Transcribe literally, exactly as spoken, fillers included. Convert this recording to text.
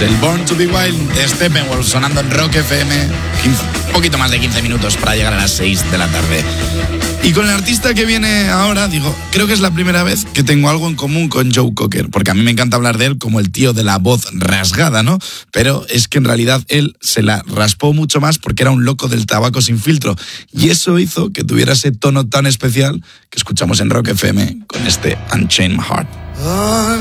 el Born to be Wild de Steppenwolf sonando en Rock F M. quince, un poquito más de quince minutos para llegar a las seis de la tarde. Y con el artista que viene ahora, digo, creo que es la primera vez que tengo algo en común con Joe Cocker, porque a mí me encanta hablar de él como el tío de la voz rasgada, ¿no? Pero es que en realidad él se la raspó mucho más porque era un loco del tabaco sin filtro. Y eso hizo que tuviera ese tono tan especial que escuchamos en Rock F M con este Unchained My Heart.